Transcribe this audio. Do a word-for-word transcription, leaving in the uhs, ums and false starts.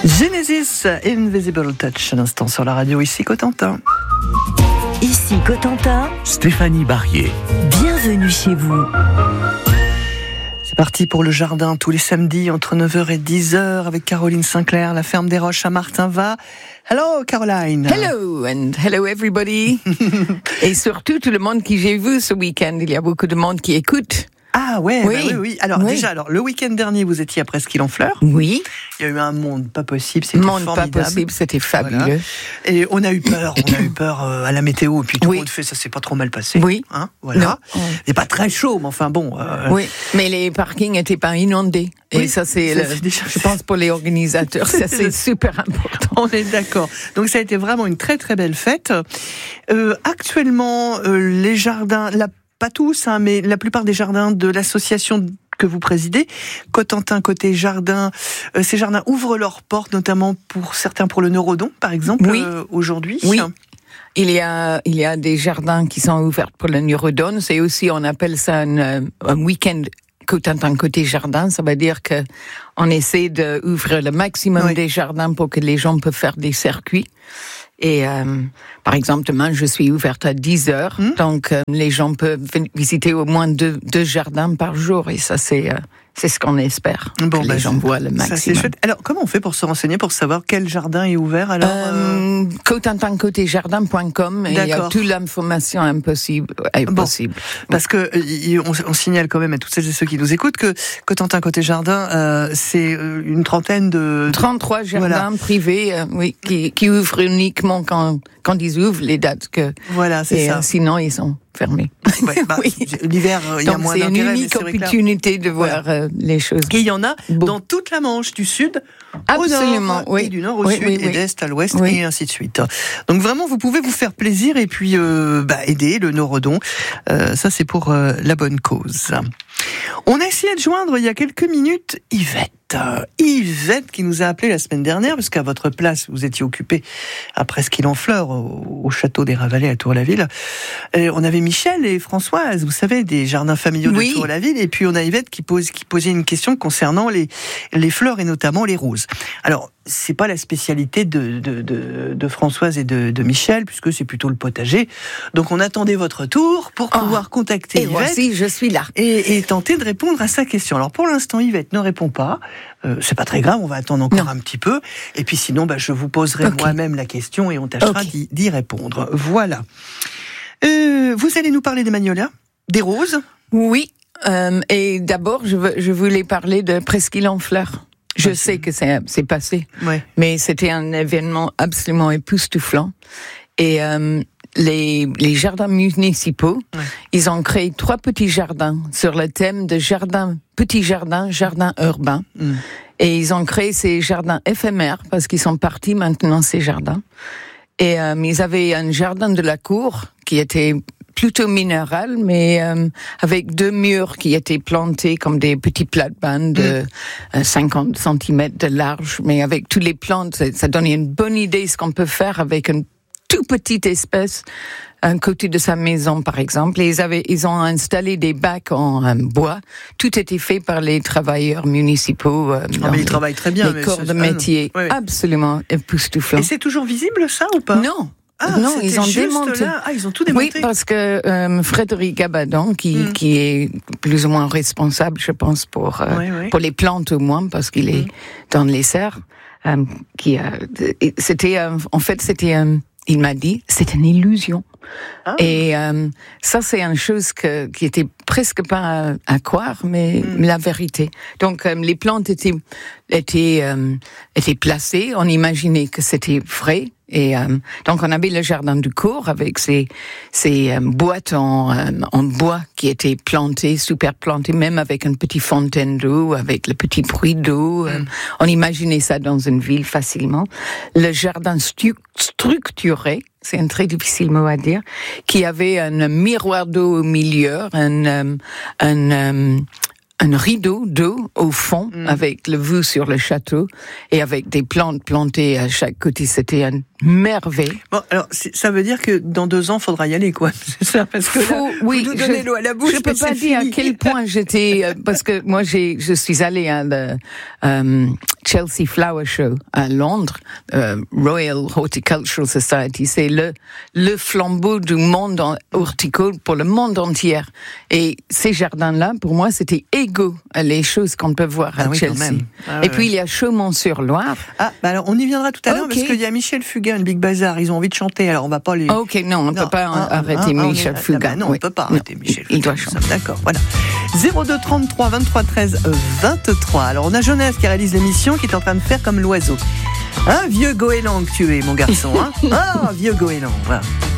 Genesis, Invisible Touch, à l'instant sur la radio, ici Cotentin. Ici Cotentin, Stéphanie Barrier. Bienvenue chez vous. C'est parti pour le jardin tous les samedis entre neuf heures et dix heures avec Caroline Sinclair, la ferme des Roches à Martinva. Hello Caroline. Hello and hello everybody. Et surtout tout le monde qui j'ai vu ce week-end, il y a beaucoup de monde qui écoute. Ah ouais, oui. Bah oui, oui. Alors oui. déjà, alors le week-end dernier, vous étiez à Presqu'île-en-Fleur. Oui. Il y a eu un monde pas possible, c'était monde formidable. pas possible, c'était fabuleux. Voilà. Et on a eu peur, on a eu peur euh, à la météo, et puis tout oui. le monde fait, ça s'est pas trop mal passé. Oui. Hein, voilà. Non. C'est pas très chaud, mais enfin bon. Euh... Oui, mais les parkings n'étaient pas inondés. Et oui, ça, c'est, ça, le, c'est déjà... je pense, pour les organisateurs, ça c'est super important. On est d'accord. Donc ça a été vraiment une très très belle fête. Euh, actuellement, euh, les jardins, la pas tous, hein, mais la plupart des jardins de l'association que vous présidez, Cotentin Côté Jardin, euh, ces jardins ouvrent leurs portes, notamment pour certains pour le neurodon, par exemple, oui. euh, aujourd'hui. Oui. Il y a, il y a des jardins qui sont ouverts pour le neurodon. C'est aussi, on appelle ça un, un week-end Cotentin Côté Jardin. Ça veut dire que on essaie d'ouvrir le maximum oui. des jardins pour que les gens peuvent faire des circuits. Et euh, par exemple, demain, je suis ouverte à dix heures, mmh. donc euh, les gens peuvent visiter au moins deux, deux jardins par jour, et ça, c'est, euh, c'est ce qu'on espère, bon, que bah, les gens voient le maximum. Ça, c'est chouette. Alors, comment on fait pour se renseigner, pour savoir quel jardin est ouvert alors euh... euh, cotentin côté jardin point com, et il y a toute l'information impossible, impossible. Bon, parce que on, on signale quand même à toutes celles et ceux qui nous écoutent que Cotentin Côté Jardin, euh, c'est une trentaine de... trente-trois jardins voilà. privés, euh, oui, qui, qui ouvrent uniquement Quand, quand ils ouvrent les dates que voilà c'est et, ça euh, sinon ils sont fermés. Ouais, bah, oui. L'hiver il y a moins d'intérêt. Donc c'est une unique opportunité de voir voilà. euh, les choses. Et il y en a bon. dans toute la Manche, du sud Absolument, au nord, oui. et du nord au oui, sud, oui, et oui. d'est à l'ouest, oui. et ainsi de suite. Donc vraiment, vous pouvez vous faire plaisir et puis euh, bah, aider le neurodon. Euh, ça, c'est pour euh, la bonne cause. On a essayé de joindre il y a quelques minutes Yvette. Euh, Yvette qui nous a appelé la semaine dernière, parce qu'à votre place, vous étiez occupé à Presqu'île-en-Fleur, au, au château des Ravalais à Tour-la-Ville. Et on avait Michel et Françoise, vous savez, des jardins familiaux de oui. Tour-la-Ville, et puis on a Yvette qui, pose, qui posait une question concernant les, les fleurs et notamment les roses. Alors, c'est pas la spécialité de, de, de, de Françoise et de, de Michel, puisque c'est plutôt le potager. Donc on attendait votre tour pour oh. pouvoir contacter et Yvette. Voici, je suis là. Et, et tenter de répondre à sa question. Alors pour l'instant, Yvette ne répond pas. Euh, c'est pas très grave, on va attendre encore non. un petit peu. Et puis sinon, bah, je vous poserai okay. moi-même la question et on tâchera okay. d'y, d'y répondre. Voilà. Euh, vous allez nous parler des magnolias, des roses. Oui. Euh, et d'abord, je, veux, je voulais parler de Presqu'île-en-Fleur. Je ah, sais c'est... que c'est, c'est passé, ouais. mais c'était un événement absolument époustouflant. Et euh, les, les jardins municipaux, ouais. ils ont créé trois petits jardins sur le thème de jardin, petits jardins, jardins urbains. Mm. Et ils ont créé ces jardins éphémères parce qu'ils sont partis maintenant, ces jardins. Et euh, ils avaient un jardin de la cour qui était plutôt minéral, mais euh, avec deux murs qui étaient plantés comme des petits plates-bandes de mmh. cinquante centimètres de large, mais avec toutes les plantes, ça, ça donne une bonne idée ce qu'on peut faire avec une toute petite espèce à un côté de sa maison, par exemple. Et ils avaient, ils ont installé des bacs en euh, bois. Tout était fait par les travailleurs municipaux. Euh, oh, mais ils travaillent très bien. Les corps de métier, oui, oui. absolument époustouflant. Et c'est toujours visible, ça, ou pas? Non. Ah, non, ils ont démonté. Là. Ah, ils ont tout démonté. Oui, parce que euh, Frédéric Gabadon, qui, mm. qui est plus ou moins responsable, je pense, pour euh, oui, oui. pour les plantes au moins, parce qu'il est mm. dans les serres, euh, qui a, c'était, euh, en fait, c'était, euh, il m'a dit, c'est une illusion. Ah. Et euh, ça, c'est une chose que, qui était presque pas à, à croire, mais mm. la vérité. Donc, euh, les plantes étaient étaient euh, étaient placées. On imaginait que c'était vrai. Et euh, donc, on avait le jardin du cours avec ces ces euh, boîtes en euh, en bois qui étaient plantées, super plantées, même avec une petite fontaine d'eau, avec le petit puits d'eau. Mm. Euh, on imaginait ça dans une ville facilement. Le jardin stu- structuré. C'est un très difficile mot à dire, qui avait un miroir d'eau au milieu, un, un, un, un rideau d'eau au fond, mmh. avec le vue sur le château, et avec des plantes plantées à chaque côté. C'était une merveille. Bon, alors, ça veut dire que dans deux ans, il faudra y aller, quoi. C'est ça, parce que Faut, là, oui, vous nous donnez je, l'eau à la bouche. Je peux pas dire fini. À quel point j'étais, parce que moi, j'ai, je suis allée à le, euh, Chelsea Flower Show à Londres, euh, Royal Horticultural Society, c'est le, le flambeau du monde horticole pour le monde entier. Et ces jardins-là, pour moi, c'était égaux les choses qu'on peut voir à ah oui, Chelsea. Ah, et ouais, puis, ouais. il y a Chaumont-sur-Loire. Ah, bah alors, on y viendra tout à l'heure, okay. parce qu'il y a Michel Fugain, le Big Bazar, ils ont envie de chanter, alors on va pas les... Ok, non, on ne peut pas un, arrêter un, Michel un, Fugain. Bah non, oui. on peut pas arrêter non, Michel il, Fugain. il doit chanter. D'accord, voilà. zéro deux trente-trois vingt-trois treize vingt-trois. Alors, on a Jonas qui réalise l'émission, qui est en train de faire comme l'oiseau. Un vieux goéland que tu es, mon garçon, hein. Ah, vieux goéland, voilà.